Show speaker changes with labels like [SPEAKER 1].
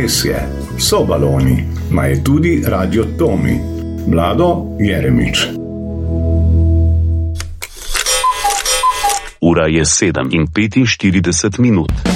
[SPEAKER 1] Res je, so baloni, ma je tudi Radio Tomi. Vlado Jeremič.
[SPEAKER 2] Ura je 7:45.